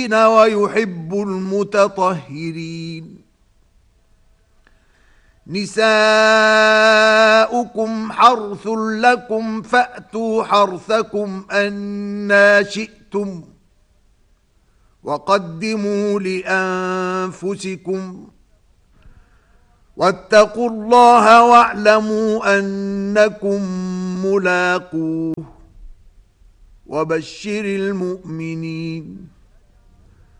التوابين ويحب المتطهرين. نساؤكم حرث لكم فأتوا حرثكم أنى شئتم وقدموا لأنفسكم واتقوا الله واعلموا أنكم ملاقوه وبشر المؤمنين.